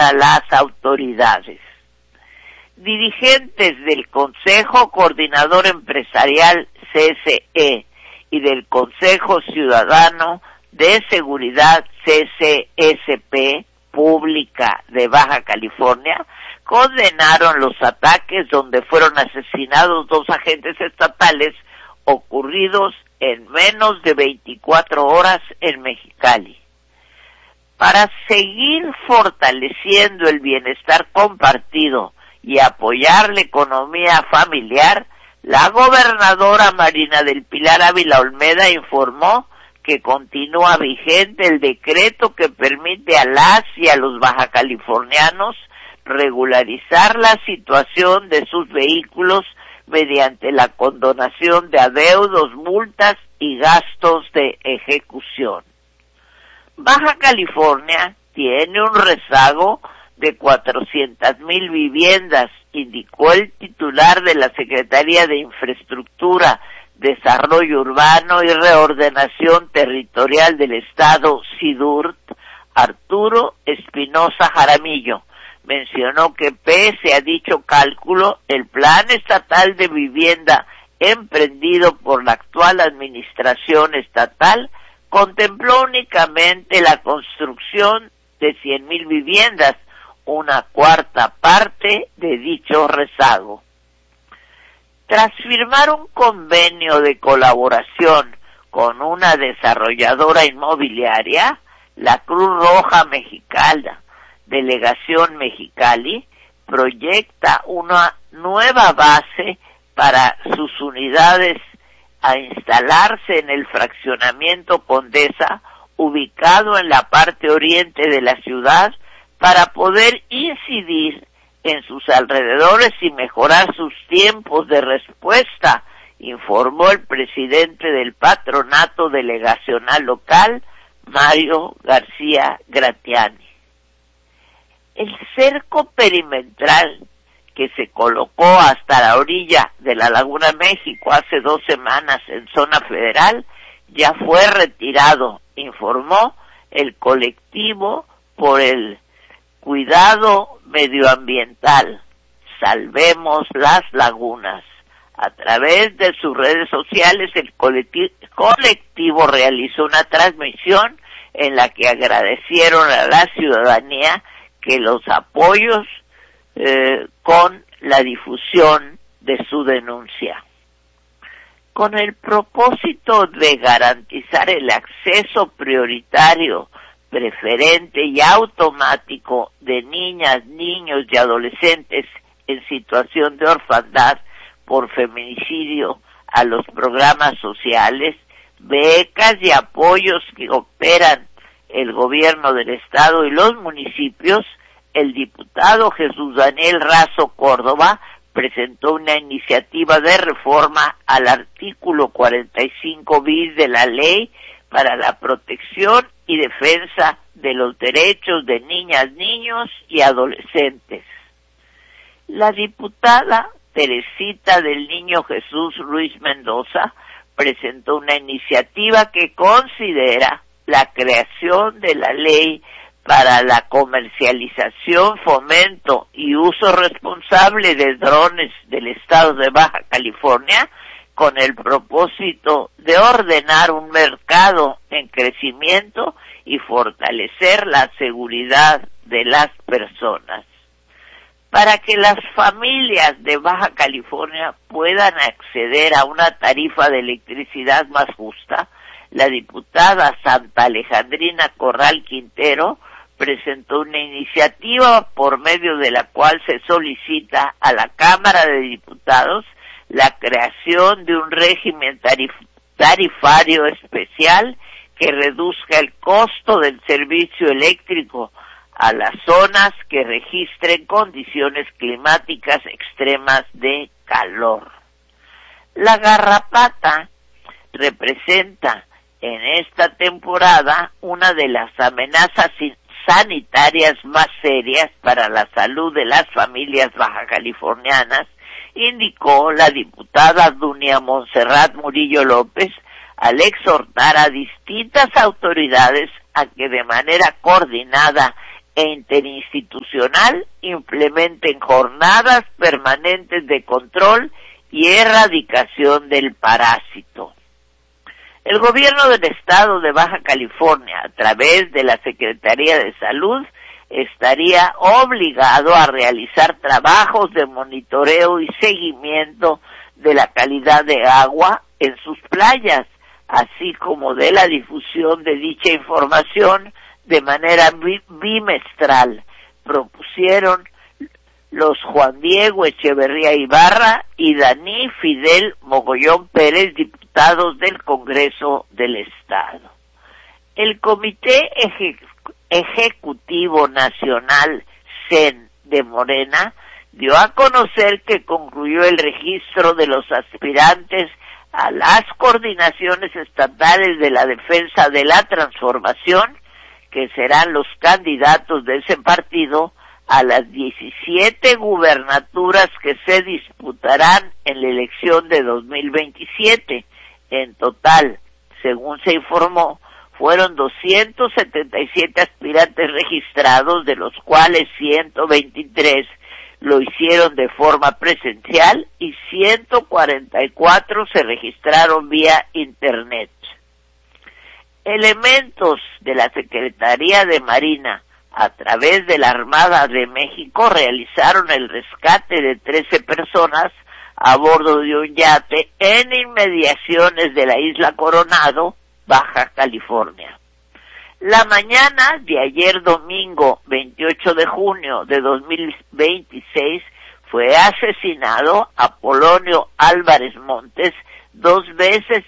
para las autoridades. Dirigentes del Consejo Coordinador Empresarial CSE y del Consejo Ciudadano de Seguridad CCSP Pública de Baja California condenaron los ataques donde fueron asesinados 2 agentes estatales ocurridos en menos de 24 horas en Mexicali. Para seguir fortaleciendo el bienestar compartido y apoyar la economía familiar, la gobernadora Marina del Pilar Ávila Olmeda informó que continúa vigente el decreto que permite a las y a los bajacalifornianos regularizar la situación de sus vehículos mediante la condonación de adeudos, multas y gastos de ejecución. Baja California tiene un rezago de 400,000 viviendas, indicó el titular de la Secretaría de Infraestructura, Desarrollo Urbano y Reordenación Territorial del Estado, SIDURT, Arturo Espinosa Jaramillo. Mencionó que pese a dicho cálculo, el Plan Estatal de Vivienda emprendido por la actual administración estatal contempló únicamente la construcción de 100,000 viviendas, una cuarta parte de dicho rezago. Tras firmar un convenio de colaboración con una desarrolladora inmobiliaria, la Cruz Roja Mexicana, Delegación Mexicali, proyecta una nueva base para sus unidades a instalarse en el fraccionamiento Condesa, ubicado en la parte oriente de la ciudad, para poder incidir en sus alrededores y mejorar sus tiempos de respuesta, informó el presidente del patronato delegacional local, Mario García Gratiani. El cerco perimetral que se colocó hasta la orilla de la Laguna México hace 2 semanas en zona federal ya fue retirado, informó el colectivo por el cuidado medioambiental, Salvemos las Lagunas. A través de sus redes sociales, el colectivo realizó una transmisión en la que agradecieron a la ciudadanía que los apoyos con la difusión de su denuncia. Con el propósito de garantizar el acceso prioritario, preferente y automático de niñas, niños y adolescentes en situación de orfandad por feminicidio a los programas sociales, becas y apoyos que operan el gobierno del estado y los municipios, el diputado Jesús Daniel Razo Córdoba presentó una iniciativa de reforma al artículo 45 bis de la Ley para la Protección y Defensa de los Derechos de Niñas, Niños y Adolescentes. La diputada Teresita del Niño Jesús Ruiz Mendoza presentó una iniciativa que considera la creación de la ley para la comercialización, fomento y uso responsable de drones del estado de Baja California con el propósito de ordenar un mercado en crecimiento y fortalecer la seguridad de las personas. Para que las familias de Baja California puedan acceder a una tarifa de electricidad más justa, la diputada Santa Alejandrina Corral Quintero presentó una iniciativa por medio de la cual se solicita a la Cámara de Diputados la creación de un régimen tarifario especial que reduzca el costo del servicio eléctrico a las zonas que registren condiciones climáticas extremas de calor. La garrapata representa en esta temporada una de las amenazas sanitarias más serias para la salud de las familias bajacalifornianas, indicó la diputada Dunia Montserrat Murillo López al exhortar a distintas autoridades a que de manera coordinada e interinstitucional implementen jornadas permanentes de control y erradicación del parásito. El gobierno del estado de Baja California, a través de la Secretaría de Salud, estaría obligado a realizar trabajos de monitoreo y seguimiento de la calidad de agua en sus playas, así como de la difusión de dicha información de manera bimestral, propusieron los Juan Diego Echeverría Ibarra y Dani Fidel Mogollón Pérez, diputados del Congreso del Estado. El Comité Ejecutivo Nacional CEN de Morena dio a conocer que concluyó el registro de los aspirantes a las coordinaciones estatales de la defensa de la transformación, que serán los candidatos de ese partido a las 17 gubernaturas que se disputarán en la elección de 2027. En total, según se informó, fueron 277 aspirantes registrados, de los cuales 123 lo hicieron de forma presencial y 144 se registraron vía internet. Elementos de la Secretaría de Marina, a través de la Armada de México, realizaron el rescate de 13 personas a bordo de un yate en inmediaciones de la isla Coronado, Baja California. La mañana de ayer domingo 28 de junio de 2026 fue asesinado Apolonio Álvarez Montes, 2 veces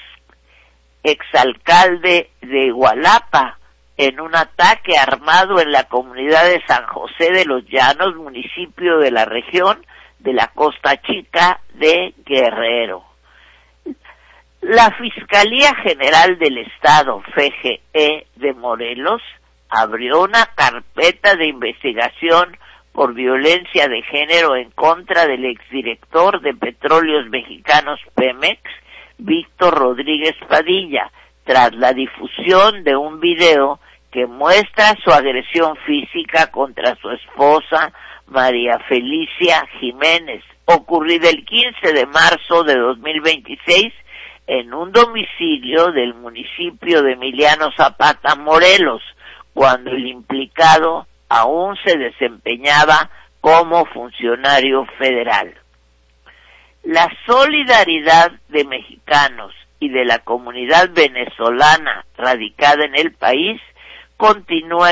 exalcalde de Igualapa, en un ataque armado en la comunidad de San José de los Llanos, municipio de la región de la Costa Chica de Guerrero. La Fiscalía General del Estado, FGE, de Morelos, abrió una carpeta de investigación por violencia de género en contra del exdirector de Petróleos Mexicanos Pemex, Víctor Rodríguez Padilla, tras la difusión de un video que muestra su agresión física contra su esposa, María Felicia Jiménez, ocurrida el 15 de marzo de 2026 en un domicilio del municipio de Emiliano Zapata, Morelos, cuando el implicado aún se desempeñaba como funcionario federal. La solidaridad de mexicanos y de la comunidad venezolana radicada en el país continúa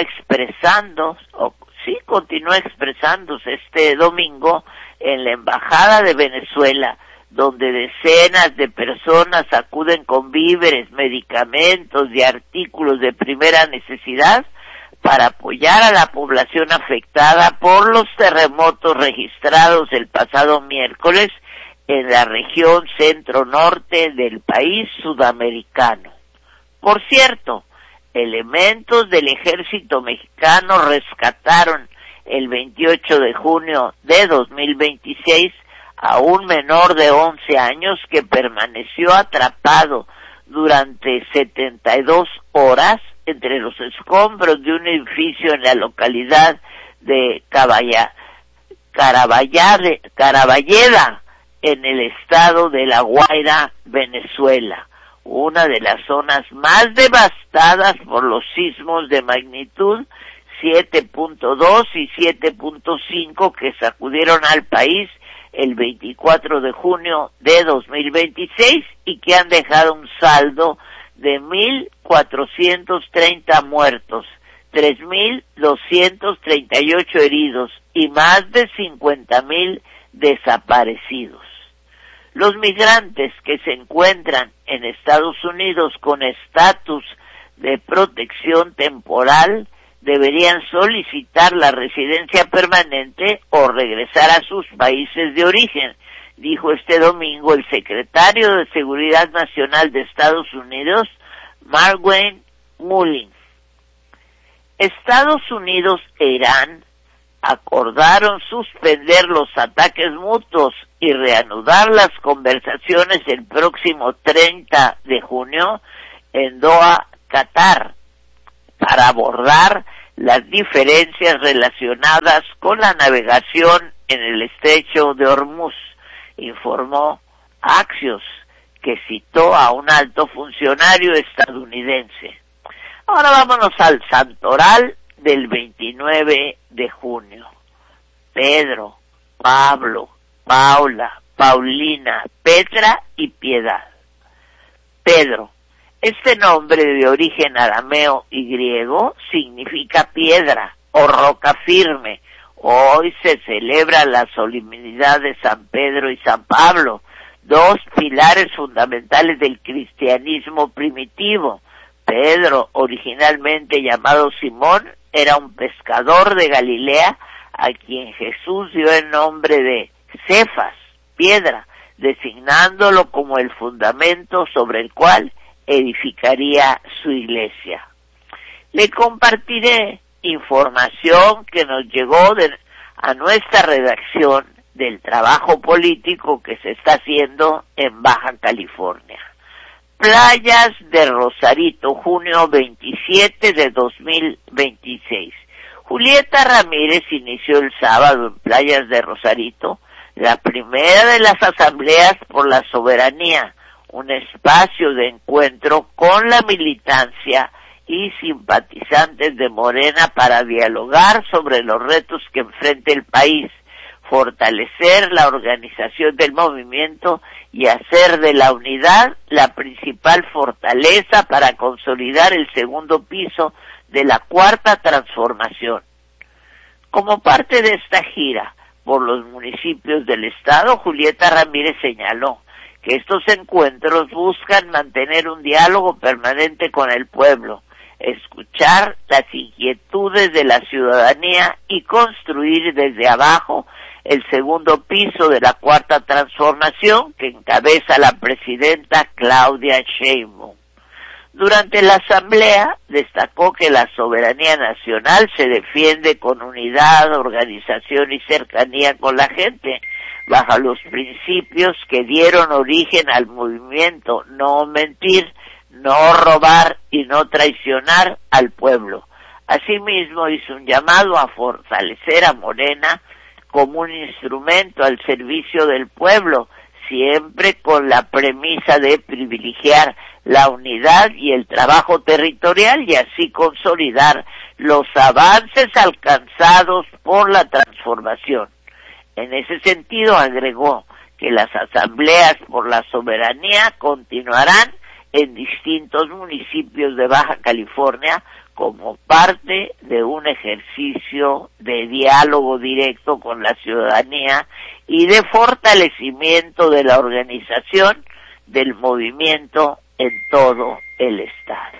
expresándose este domingo en la Embajada de Venezuela, donde decenas de personas acuden con víveres, medicamentos y artículos de primera necesidad para apoyar a la población afectada por los terremotos registrados el pasado miércoles en la región centro-norte del país sudamericano. Por cierto, elementos del ejército mexicano rescataron el 28 de junio de 2026 a un menor de 11 años que permaneció atrapado durante 72 horas entre los escombros de un edificio en la localidad de Caraballeda, en el estado de La Guaira, Venezuela, una de las zonas más devastadas por los sismos de magnitud 7.2 y 7.5 que sacudieron al país el 24 de junio de 2026 y que han dejado un saldo de 1,430 muertos, 3,238 heridos y más de 50,000 desaparecidos. Los migrantes que se encuentran en Estados Unidos con estatus de protección temporal deberían solicitar la residencia permanente o regresar a sus países de origen, dijo este domingo el secretario de Seguridad Nacional de Estados Unidos, Margwayne Mullins. Estados Unidos e Irán acordaron suspender los ataques mutuos y reanudar las conversaciones el próximo 30 de junio en Doha, Qatar, para abordar las diferencias relacionadas con la navegación en el estrecho de Hormuz, informó Axios, que citó a un alto funcionario estadounidense. Ahora vámonos al santoral del 29 de junio. Pedro, Pablo, Paula, Paulina, Petra y Piedad. Pedro. Este nombre de origen arameo y griego significa piedra o roca firme. Hoy se celebra la solemnidad de San Pedro y San Pablo, dos pilares fundamentales del cristianismo primitivo. Pedro, originalmente llamado Simón, era un pescador de Galilea a quien Jesús dio el nombre de Cefas, piedra, designándolo como el fundamento sobre el cual edificaría su iglesia. Le compartiré información que nos llegó a nuestra redacción del trabajo político que se está haciendo en Baja California. Playas de Rosarito, junio 27 de 2026. Julieta Ramírez inició el sábado en Playas de Rosarito la primera de las asambleas por la soberanía, un espacio de encuentro con la militancia y simpatizantes de Morena para dialogar sobre los retos que enfrenta el país, fortalecer la organización del movimiento y hacer de la unidad la principal fortaleza para consolidar el segundo piso de la Cuarta Transformación. Como parte de esta gira por los municipios del estado, Julieta Ramírez señaló que estos encuentros buscan mantener un diálogo permanente con el pueblo, escuchar las inquietudes de la ciudadanía y construir desde abajo el segundo piso de la Cuarta Transformación que encabeza la presidenta Claudia Sheinbaum. Durante la asamblea destacó que la soberanía nacional se defiende con unidad, organización y cercanía con la gente, bajo los principios que dieron origen al movimiento: no mentir, no robar y no traicionar al pueblo. Asimismo, hizo un llamado a fortalecer a Morena como un instrumento al servicio del pueblo, siempre con la premisa de privilegiar la unidad y el trabajo territorial y así consolidar los avances alcanzados por la transformación. En ese sentido, agregó que las asambleas por la soberanía continuarán en distintos municipios de Baja California como parte de un ejercicio de diálogo directo con la ciudadanía y de fortalecimiento de la organización del movimiento en todo el estado.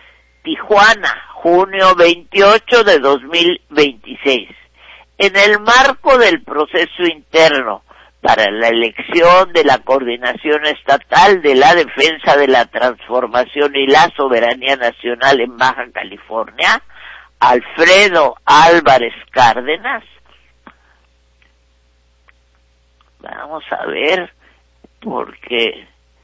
Tijuana, junio 28 de 2026. En el marco del proceso interno para la elección de la Coordinación Estatal de la Defensa de la Transformación y la Soberanía Nacional en Baja California, Alfredo Álvarez Cárdenas, vamos a ver por qué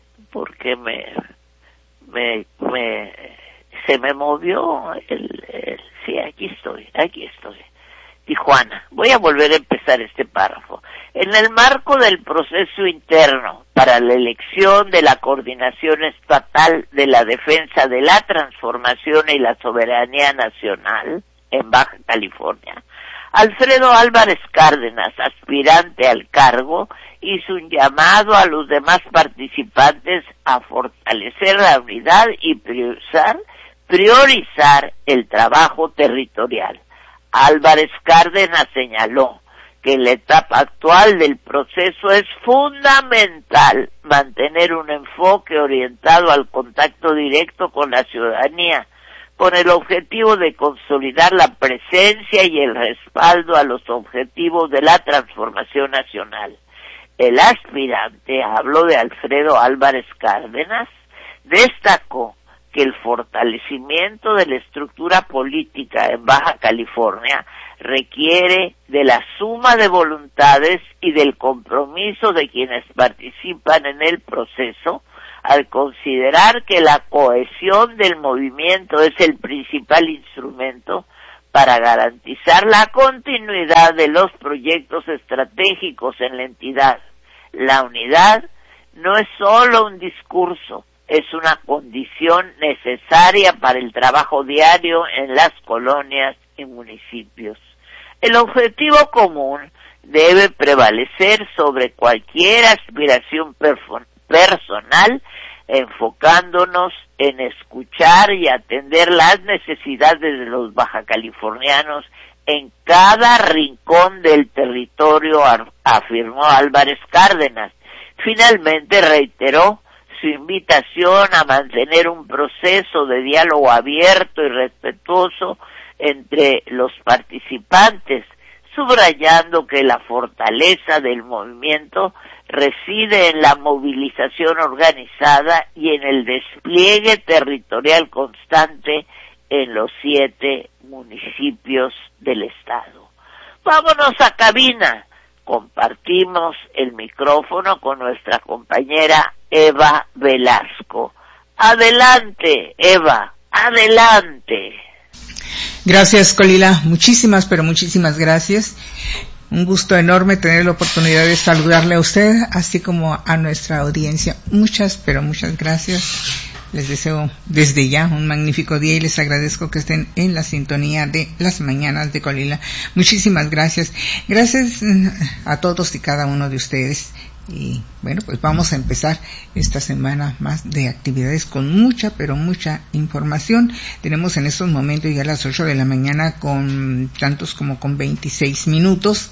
se me movió sí, aquí estoy. Tijuana. Voy a volver a empezar este párrafo. En el marco del proceso interno para la elección de la Coordinación Estatal de la Defensa de la Transformación y la Soberanía Nacional en Baja California, Alfredo Álvarez Cárdenas, aspirante al cargo, hizo un llamado a los demás participantes a fortalecer la unidad y priorizar el trabajo territorial. Álvarez Cárdenas señaló que en la etapa actual del proceso es fundamental mantener un enfoque orientado al contacto directo con la ciudadanía, con el objetivo de consolidar la presencia y el respaldo a los objetivos de la transformación nacional. El aspirante habló de Alfredo Álvarez Cárdenas, destacó que el fortalecimiento de la estructura política en Baja California requiere de la suma de voluntades y del compromiso de quienes participan en el proceso, al considerar que la cohesión del movimiento es el principal instrumento para garantizar la continuidad de los proyectos estratégicos en la entidad. La unidad no es solo un discurso, es una condición necesaria para el trabajo diario en las colonias y municipios. El objetivo común debe prevalecer sobre cualquier aspiración personal, enfocándonos en escuchar y atender las necesidades de los bajacalifornianos en cada rincón del territorio, afirmó Álvarez Cárdenas. Finalmente reiteró su invitación a mantener un proceso de diálogo abierto y respetuoso entre los participantes, subrayando que la fortaleza del movimiento reside en la movilización organizada y en el despliegue territorial constante en los 7 municipios del estado. Vámonos a cabina. Compartimos el micrófono con nuestra compañera Eva Velasco. Adelante, Eva, adelante. Gracias, Colila. Muchísimas, pero muchísimas gracias. Un gusto enorme tener la oportunidad de saludarle a usted, así como a nuestra audiencia. Muchas, pero muchas gracias. Les deseo desde ya un magnífico día y les agradezco que estén en la sintonía de las mañanas de Colila. Muchísimas gracias. Gracias a todos y cada uno de ustedes. Y bueno, pues vamos a empezar esta semana más de actividades con mucha, pero mucha información. Tenemos en estos momentos ya las 8 de la mañana con tantos como con 25 minutos.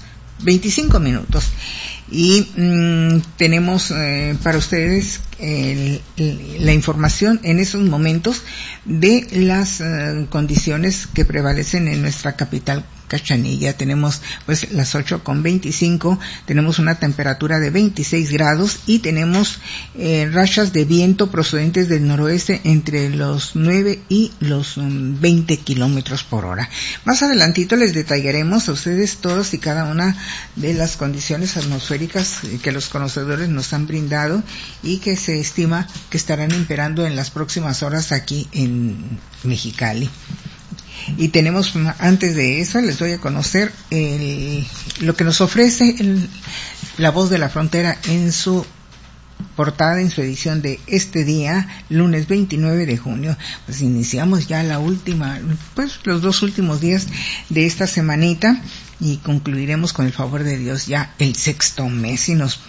Y tenemos para ustedes la información en esos momentos de las condiciones que prevalecen en nuestra capital Cachanilla. Tenemos pues las 8:25, tenemos una temperatura de 26 grados y tenemos rachas de viento procedentes del noroeste entre los 9 y los 20 kilómetros por hora. Más adelantito les detallaremos a ustedes todos y cada una de las condiciones atmosféricas que los conocedores nos han brindado y que se estima que estarán imperando en las próximas horas aquí en Mexicali. Y tenemos, antes de eso, les doy a conocer lo que nos ofrece La Voz de la Frontera en su portada, en su edición de este día, lunes 29 de junio. Pues iniciamos ya los 2 últimos días de esta semanita y concluiremos con el favor de Dios ya el 6º mes y nos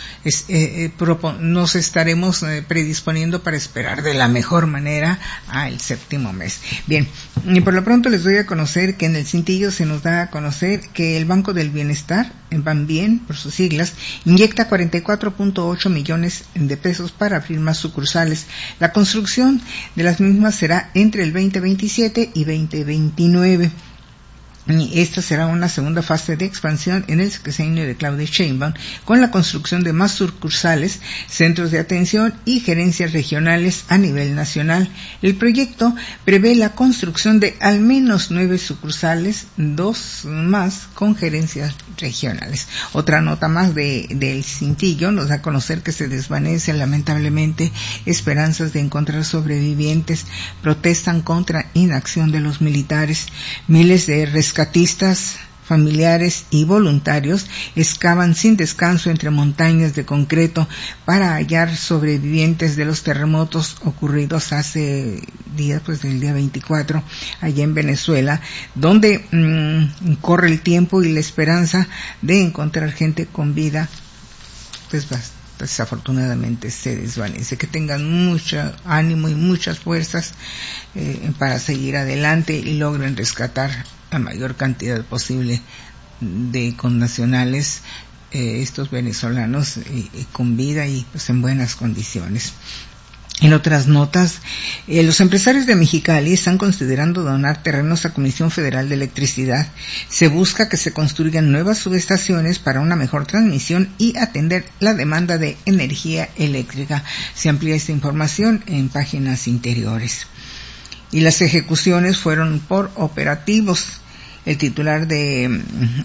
estaremos predisponiendo para esperar de la mejor manera al 7º mes. Bien, y por lo pronto les doy a conocer que en el cintillo se nos da a conocer que el Banco del Bienestar, Banbien por sus siglas, inyecta 44.8 millones de pesos para abrir más sucursales. La construcción de las mismas será entre el 2027 y 2029. Esta será una segunda fase de expansión en el sexenio de Claudia Sheinbaum, con la construcción de más sucursales, centros de atención y gerencias regionales a nivel nacional. El proyecto prevé la construcción de al menos 9 sucursales, 2 más con gerencias regionales. Otra nota más del cintillo nos da a conocer que se desvanecen lamentablemente esperanzas de encontrar sobrevivientes. Protestan contra inacción de los militares. Miles de rescatistas, familiares y voluntarios excavan sin descanso entre montañas de concreto para hallar sobrevivientes de los terremotos ocurridos hace días, pues del día 24, allá en Venezuela, donde corre el tiempo y la esperanza de encontrar gente con vida, pues desafortunadamente se desvanece. Que tengan mucho ánimo y muchas fuerzas para seguir adelante y logren rescatar la mayor cantidad posible de connacionales, estos venezolanos con vida y pues en buenas condiciones. En otras notas, los empresarios de Mexicali están considerando donar terrenos a Comisión Federal de Electricidad. Se busca que se construyan nuevas subestaciones para una mejor transmisión y atender la demanda de energía eléctrica. Se amplía esta información en páginas interiores. Y las ejecuciones fueron por operativos. El titular de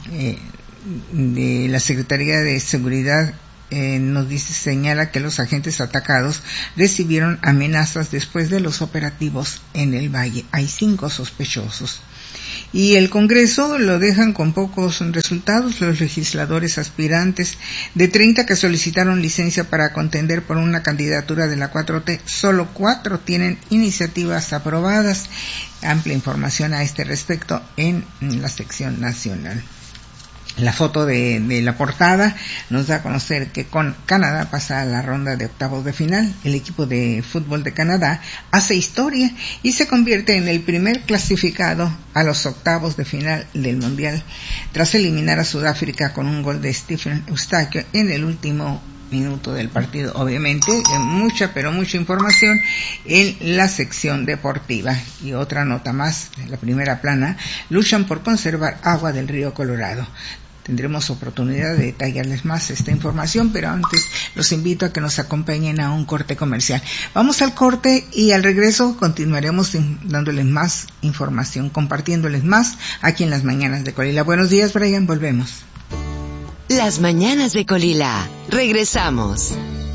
la Secretaría de Seguridad señala que los agentes atacados recibieron amenazas después de los operativos en el Valle. Hay 5 sospechosos. Y el Congreso lo dejan con pocos resultados. Los legisladores aspirantes de 30 que solicitaron licencia para contender por una candidatura de la 4T, solo 4 tienen iniciativas aprobadas. Amplia información a este respecto en la sección nacional. La foto de la portada nos da a conocer que con Canadá pasa a la ronda de octavos de final. El equipo de fútbol de Canadá hace historia y se convierte en el primer clasificado a los octavos de final del Mundial, tras eliminar a Sudáfrica con un gol de Stephen Eustaquio en el último minuto del partido. Obviamente, mucha información en la sección deportiva. Y otra nota más, de la primera plana: luchan por conservar agua del río Colorado. Tendremos oportunidad de detallarles más esta información, pero antes los invito a que nos acompañen a un corte comercial. Vamos al corte y al regreso continuaremos dándoles más información, compartiéndoles más aquí en Las Mañanas de Colila. Buenos días, Brian, volvemos. Las Mañanas de Colila. Regresamos.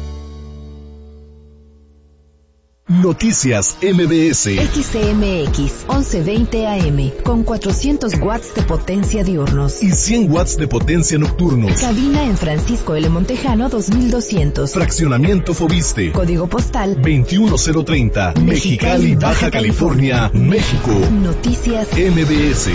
Noticias MBS. XCMX 1120 AM con 400 watts de potencia diurnos y 100 watts de potencia nocturnos. Cabina en Francisco L. Montejano 2200. Fraccionamiento Fobiste. Código postal 21030. Mexicali, Baja California, México. Noticias MBS.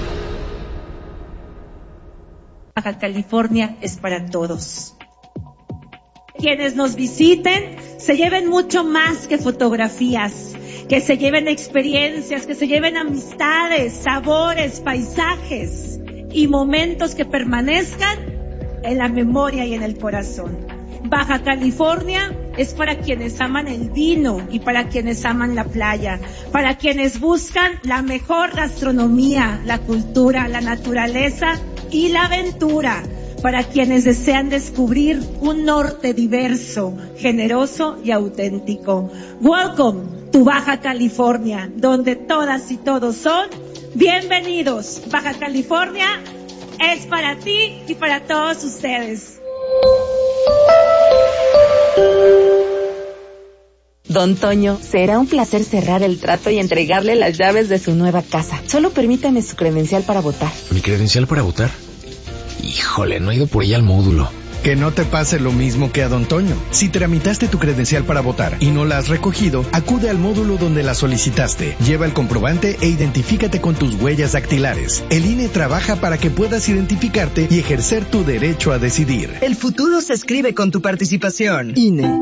Baja California es para todos. Quienes nos visiten se lleven mucho más que fotografías, que se lleven experiencias, que se lleven amistades, sabores, paisajes y momentos que permanezcan en la memoria y en el corazón. Baja California es para quienes aman el vino y para quienes aman la playa, para quienes buscan la mejor gastronomía, la cultura, la naturaleza y la aventura, para quienes desean descubrir un norte diverso, generoso y auténtico. Welcome to Baja California, donde todas y todos son bienvenidos. Baja California es para ti y para todos ustedes. Don Toño, será un placer cerrar el trato y entregarle las llaves de su nueva casa. Solo permítame su credencial para votar. ¿Mi credencial para votar? Híjole, no he ido por ella al módulo. Que no te pase lo mismo que a Don Toño. Si tramitaste tu credencial para votar y no la has recogido, acude al módulo donde la solicitaste. Lleva el comprobante e identifícate con tus huellas dactilares. El INE trabaja para que puedas identificarte y ejercer tu derecho a decidir. El futuro se escribe con tu participación. INE.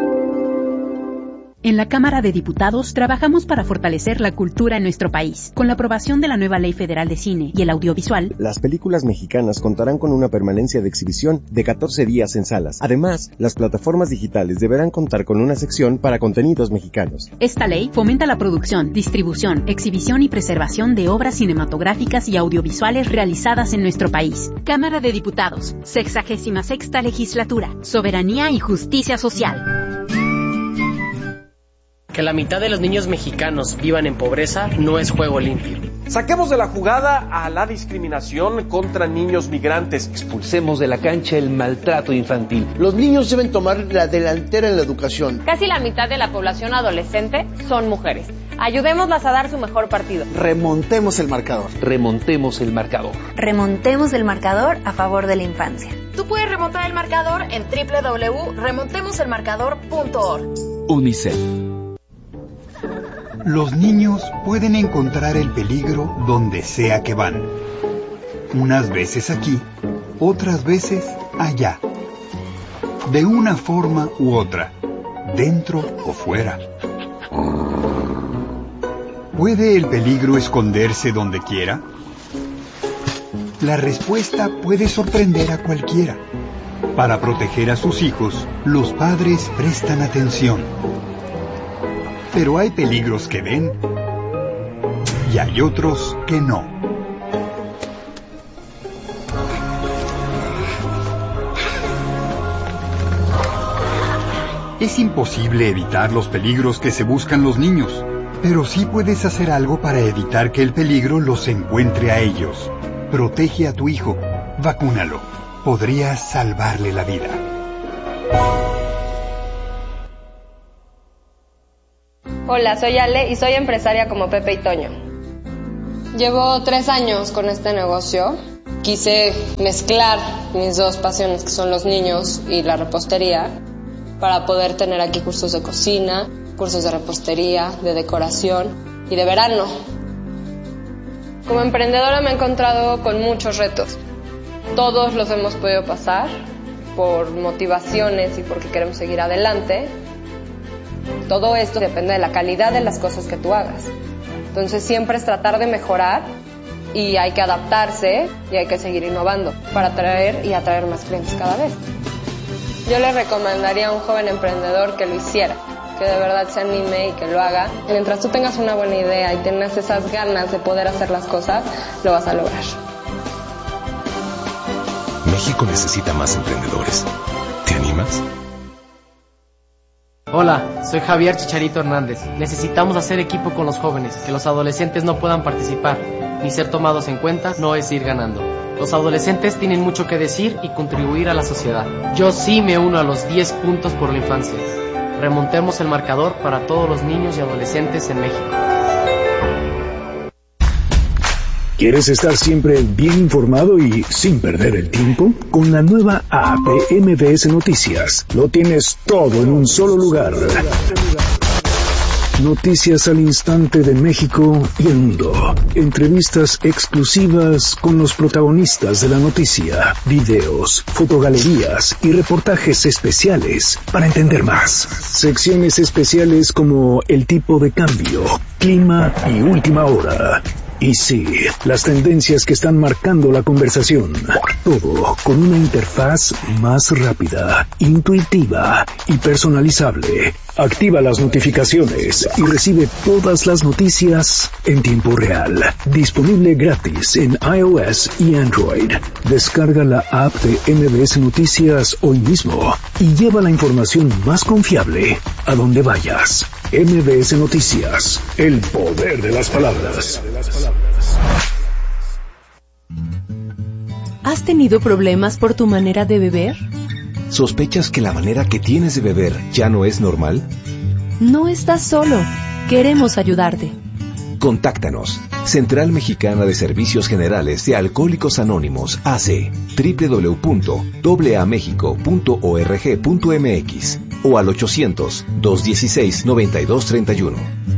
En la Cámara de Diputados trabajamos para fortalecer la cultura en nuestro país. Con la aprobación de la nueva Ley Federal de Cine y el Audiovisual, las películas mexicanas contarán con una permanencia de exhibición de 14 días en salas. Además, las plataformas digitales deberán contar con una sección para contenidos mexicanos. Esta ley fomenta la producción, distribución, exhibición y preservación de obras cinematográficas y audiovisuales realizadas en nuestro país. Cámara de Diputados, 66ª Legislatura, Soberanía y Justicia Social. Que la mitad de los niños mexicanos vivan en pobreza no es juego limpio. Saquemos de la jugada a la discriminación contra niños migrantes. Expulsemos de la cancha el maltrato infantil. Los niños deben tomar la delantera en la educación. Casi la mitad de la población adolescente son mujeres. Ayudémoslas a dar su mejor partido. Remontemos el marcador. Remontemos el marcador. Remontemos el marcador a favor de la infancia. Tú puedes remontar el marcador en www.remontemoselmarcador.org. UNICEF. Los niños pueden encontrar el peligro donde sea que van. Unas veces aquí, otras veces allá. De una forma u otra, dentro o fuera. ¿Puede el peligro esconderse donde quiera? La respuesta puede sorprender a cualquiera. Para proteger a sus hijos, los padres prestan atención. Pero hay peligros que ven y hay otros que no. Es imposible evitar los peligros que se buscan los niños, pero sí puedes hacer algo para evitar que el peligro los encuentre a ellos. Protege a tu hijo, vacúnalo. Podrías salvarle la vida. Hola, soy Ale y soy empresaria como Pepe y Toño. Llevo 3 años con este negocio. Quise mezclar mis dos pasiones, que son los niños y la repostería, para poder tener aquí cursos de cocina, cursos de repostería, de decoración y de verano. Como emprendedora me he encontrado con muchos retos. Todos los hemos podido pasar por motivaciones y porque queremos seguir adelante. Todo esto depende de la calidad de las cosas que tú hagas. Entonces siempre es tratar de mejorar y hay que adaptarse y hay que seguir innovando para atraer y atraer más clientes cada vez. Yo le recomendaría a un joven emprendedor que lo hiciera, que de verdad se anime y que lo haga. Mientras tú tengas una buena idea y tengas esas ganas de poder hacer las cosas, lo vas a lograr. México necesita más emprendedores. ¿Te animas? Hola, soy Javier Chicharito Hernández. Necesitamos hacer equipo con los jóvenes, que los adolescentes no puedan participar, ni ser tomados en cuenta no es ir ganando. Los adolescentes tienen mucho que decir y contribuir a la sociedad. Yo sí me uno a los 10 puntos por la infancia. Remontemos el marcador para todos los niños y adolescentes en México. ¿Quieres estar siempre bien informado y sin perder el tiempo? Con la nueva app de MBS Noticias, lo tienes todo en un solo lugar. Noticias al instante de México y el mundo. Entrevistas exclusivas con los protagonistas de la noticia. Videos, fotogalerías y reportajes especiales para entender más. Secciones especiales como el tipo de cambio, clima y última hora. Y sí, las tendencias que están marcando la conversación. Todo con una interfaz más rápida, intuitiva y personalizable. Activa las notificaciones y recibe todas las noticias en tiempo real. Disponible gratis en iOS y Android. Descarga la app de MBS Noticias hoy mismo y lleva la información más confiable a donde vayas. MBS Noticias, el poder de las palabras. ¿Has tenido problemas por tu manera de beber? ¿Sospechas que la manera que tienes de beber ya no es normal? No estás solo. Queremos ayudarte. Contáctanos. Central Mexicana de Servicios Generales de Alcohólicos Anónimos, AC, www.aamexico.org.mx o al 800-216-9231.